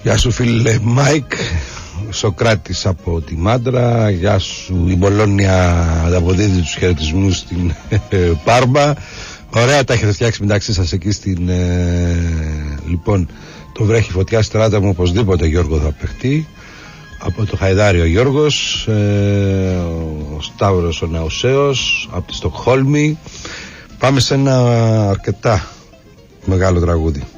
Γεια σου φίλε Μάικ, Σοκράτης από τη Μάντρα. Γεια σου η Μπολόνια, αποδίδει τους χαιρετισμούς στην Πάρμα. Ωραία τα έχετε φτιάξει μεταξύ σας εκεί στην λοιπόν το βρέχει φωτιά στη ράτα μου. Οπωσδήποτε Γιώργο θα παιχτεί. Από το Χαϊδάρι ο Γιώργος, ο Σταύρος ο Ναουσαίος από τη Στοκχόλμη. Πάμε σε ένα αρκετά μεγάλο τραγούδι.